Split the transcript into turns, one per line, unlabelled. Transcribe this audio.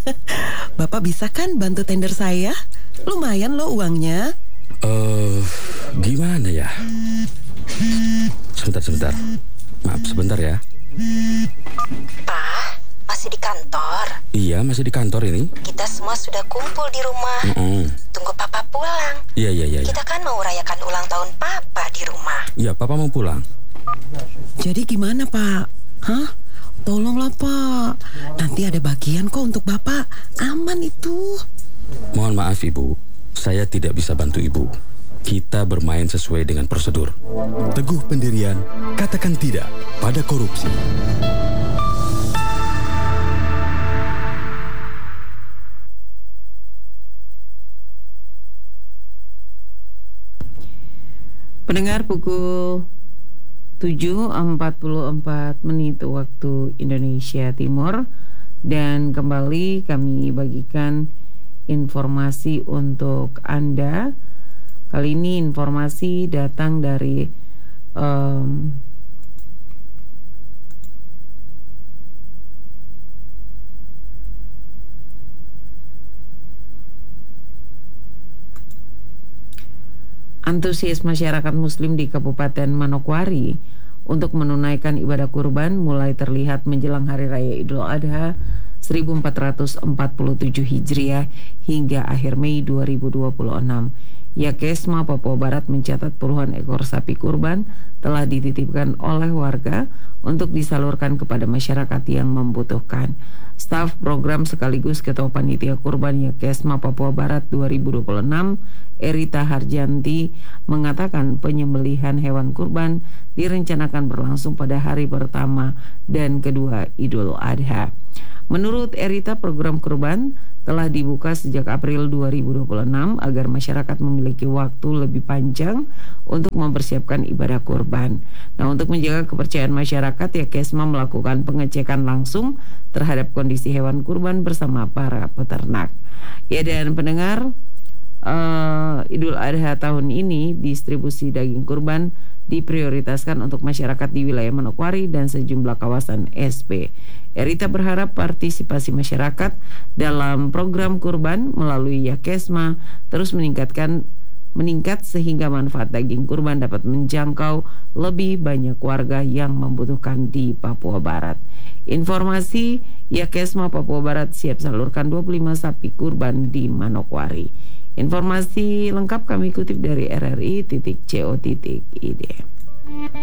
Bapak bisa kan bantu tender saya? Lumayan loh uangnya.
Gimana ya? Sebentar. Maaf sebentar ya.
Pak, masih di kantor?
Iya, masih di kantor ini.
Kita semua sudah kumpul di rumah. Tunggu Papa pulang.
Iya.
Kita kan mau rayakan ulang tahun Papa di rumah.
Iya, Papa mau pulang.
Jadi gimana Pak? Hah? Tolonglah Pak. Nanti ada bagian kok untuk Bapak. Aman itu.
Mohon maaf Ibu, saya tidak bisa bantu Ibu. Kita bermain sesuai dengan prosedur.
Teguh pendirian, katakan tidak pada korupsi.
Pendengar, pukul 7.44 waktu Indonesia Timur, dan kembali kami bagikan informasi untuk Anda. Kali ini informasi datang dari antusias masyarakat Muslim di Kabupaten Manokwari untuk menunaikan ibadah kurban mulai terlihat menjelang Hari Raya Idul Adha 1447 Hijriah hingga akhir Mei 2026. Yakesma Papua Barat mencatat puluhan ekor sapi kurban telah dititipkan oleh warga untuk disalurkan kepada masyarakat yang membutuhkan. Staf program sekaligus Ketua Panitia Kurban Yakesma Papua Barat 2026, Erita Harjanti, mengatakan penyembelihan hewan kurban direncanakan berlangsung pada hari pertama dan kedua Idul Adha. Menurut Erita, program kurban telah dibuka sejak April 2026 agar masyarakat memiliki waktu lebih panjang untuk mempersiapkan ibadah kurban. Nah, untuk menjaga kepercayaan masyarakat, Yakesma melakukan pengecekan langsung terhadap kondisi hewan kurban bersama para peternak. Ya, dan pendengar, Idul Adha tahun ini distribusi daging kurban diprioritaskan untuk masyarakat di wilayah Manokwari dan sejumlah kawasan SP. Erita berharap partisipasi masyarakat dalam program kurban melalui Yakesma terus meningkat sehingga manfaat daging kurban dapat menjangkau lebih banyak warga yang membutuhkan di Papua Barat. Informasi, Yakesma Papua Barat siap salurkan 25 sapi kurban di Manokwari. Informasi lengkap kami kutip dari rri.co.id.